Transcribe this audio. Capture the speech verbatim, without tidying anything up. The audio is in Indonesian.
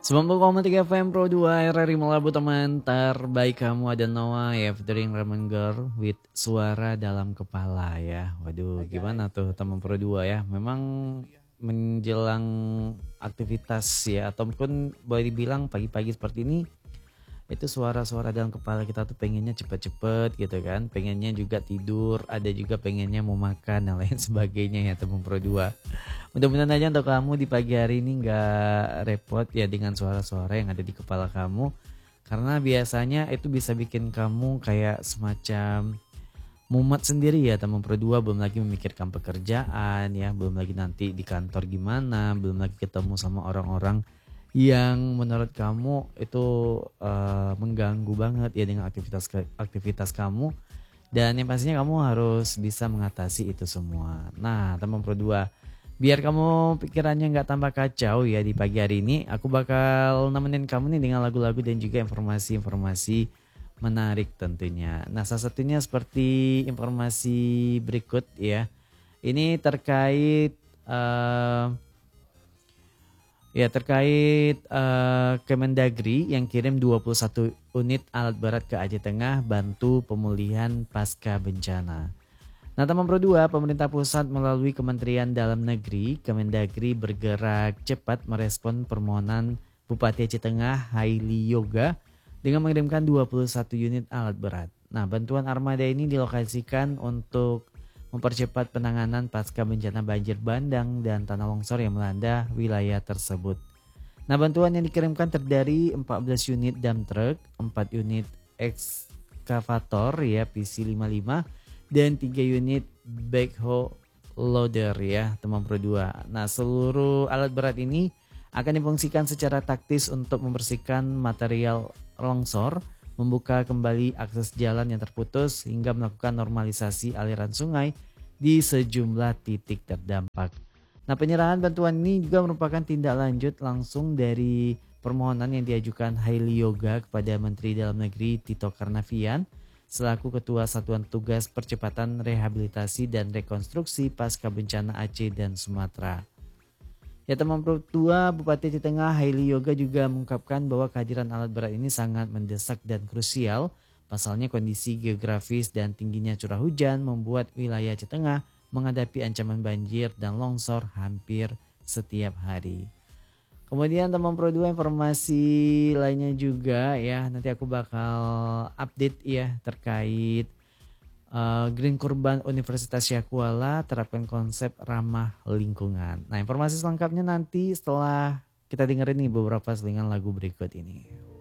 sembilan puluh koma tiga F M Pro dua R R I Melabu teman terbaik kamu ada Noah ya featuring Ramen Girl with suara dalam kepala ya. Waduh gimana tuh teman Pro dua ya. Memang menjelang aktivitas ya ataupun boleh dibilang pagi-pagi seperti ini itu suara-suara dalam kepala kita tuh pengennya cepet-cepet gitu kan, pengennya juga tidur, ada juga pengennya mau makan dan lain sebagainya ya teman Pro dua. Mudah-mudahan aja untuk kamu di pagi hari ini nggak repot ya dengan suara-suara yang ada di kepala kamu. Karena biasanya itu bisa bikin kamu kayak semacam mumet sendiri ya teman Pro dua. Belum lagi memikirkan pekerjaan ya, belum lagi nanti di kantor gimana, belum lagi ketemu sama orang-orang yang menurut kamu itu uh, mengganggu banget ya dengan aktivitas aktivitas kamu. Dan yang pastinya kamu harus bisa mengatasi itu semua. Nah teman Pro dua, biar kamu pikirannya nggak tambah kacau ya di pagi hari ini, aku bakal nemenin kamu nih dengan lagu-lagu dan juga informasi-informasi menarik tentunya. Nah salah satunya seperti informasi berikut ya. Ini terkait uh, ya terkait uh, Kemendagri yang kirim dua puluh satu unit alat berat ke Aceh Tengah bantu pemulihan pasca bencana. Nah teman Pro dua, pemerintah pusat melalui Kementerian Dalam Negeri, Kemendagri bergerak cepat merespon permohonan Bupati Aceh Tengah Haili Yoga dengan mengirimkan dua puluh satu unit alat berat. Nah bantuan armada ini dilokasikan untuk mempercepat penanganan pasca bencana banjir bandang dan tanah longsor yang melanda wilayah tersebut. Nah bantuan yang dikirimkan terdiri empat belas unit dump truck, empat unit ekskavator ya P C lima puluh lima, dan tiga unit backhoe loader ya teman Pro dua. Nah seluruh alat berat ini akan difungsikan secara taktis untuk membersihkan material longsor, membuka kembali akses jalan yang terputus hingga melakukan normalisasi aliran sungai di sejumlah titik terdampak. Nah penyerahan bantuan ini juga merupakan tindak lanjut langsung dari permohonan yang diajukan Haili Yoga kepada Menteri Dalam Negeri Tito Karnavian selaku Ketua Satuan Tugas Percepatan Rehabilitasi dan Rekonstruksi Pasca Bencana Aceh dan Sumatera. Ya teman Pro dua, Bupati Aceh Tengah Haili Yoga juga mengungkapkan bahwa kehadiran alat berat ini sangat mendesak dan krusial. Pasalnya kondisi geografis dan tingginya curah hujan membuat wilayah Aceh Tengah menghadapi ancaman banjir dan longsor hampir setiap hari. Kemudian teman Pro dua, informasi lainnya juga ya, nanti aku bakal update ya terkait uh, Green Kurban Universitas Syakuala terapkan konsep ramah lingkungan. Nah informasi selengkapnya nanti setelah kita dengerin nih beberapa selingan lagu berikut ini.